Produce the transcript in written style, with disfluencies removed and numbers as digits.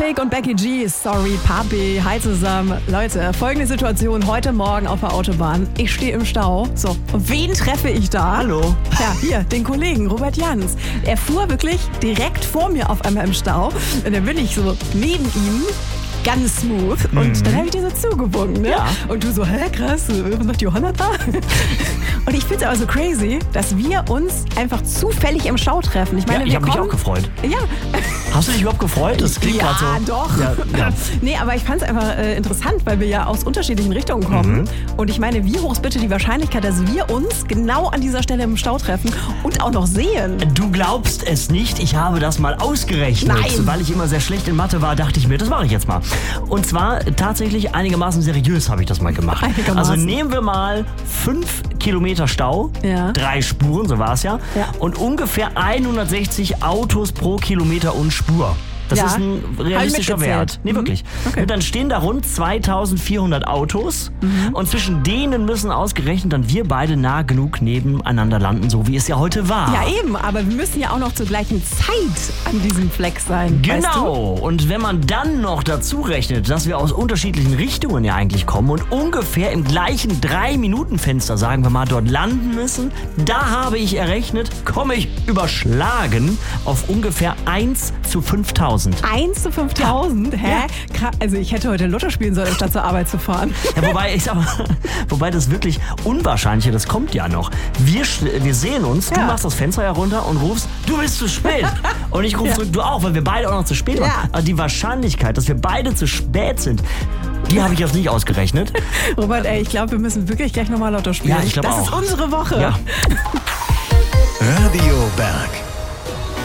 Pig und Becky G, sorry Papi, hi zusammen. Leute, folgende Situation heute Morgen auf der Autobahn. Ich stehe im Stau. So, und wen treffe ich da? Hallo. Ja, hier, den Kollegen Robert Jans. Er fuhr wirklich direkt vor mir auf einmal im Stau. Und dann bin ich so neben ihm. Ganz smooth. Und dann habe ich dir so zugewunken, ne? Ja. Und du so, hä, krass, was macht Johanna da? Und ich finde es aber so crazy, dass wir uns einfach zufällig im Stau treffen. Ich meine, Ich habe mich auch gefreut. Ja. Hast du dich überhaupt gefreut? Das klingt Ja, gerade so. doch. Ja. Nee, aber ich fand es einfach interessant, weil wir ja aus unterschiedlichen Richtungen kommen. Und ich meine, wie hoch ist bitte die Wahrscheinlichkeit, dass wir uns genau an dieser Stelle im Stau treffen und auch noch sehen? Du glaubst es nicht, ich habe das mal ausgerechnet. Nein. Weil ich immer sehr schlecht in Mathe war, dachte ich mir, das mache ich jetzt mal. Und zwar tatsächlich einigermaßen seriös habe ich das mal gemacht. Einigermaßen. Also nehmen wir mal 5 Kilometer Stau, Ja. 3 Spuren, so war es ja, Ja. und ungefähr 160 Autos pro Kilometer und Spur. Das Ja. ist ein realistischer mitgezählt. Wert. Nee, wirklich. Okay. Und dann stehen da rund 2400 Autos und zwischen denen müssen ausgerechnet dann wir beide nah genug nebeneinander landen, so wie es ja heute war. Ja, eben, aber wir müssen ja auch noch zur gleichen Zeit an diesem Fleck sein. Weißt du? Genau. Und wenn man dann noch dazu rechnet, dass wir aus unterschiedlichen Richtungen ja eigentlich kommen und ungefähr im gleichen 3-Minuten-Fenster, sagen wir mal, dort landen müssen, da habe ich errechnet, komme ich überschlagen auf ungefähr 1 zu 5000. 1 zu 5000? Hä? Ja. Also ich hätte heute Lotto spielen sollen, statt zur Arbeit zu fahren. Ja, wobei das wirklich Unwahrscheinliche, das kommt ja noch. Wir sehen uns, du Ja. machst das Fenster herunter und rufst, du bist zu spät. Und ich rufe Ja. zurück, du auch, weil wir beide auch noch zu spät waren. Ja. Aber die Wahrscheinlichkeit, dass wir beide zu spät sind, die habe ich jetzt nicht ausgerechnet. Robert, ey, ich glaube, wir müssen wirklich gleich nochmal Lotto spielen. Ja, ich glaube Das ist auch. unsere Woche. Ja. Radio Berg.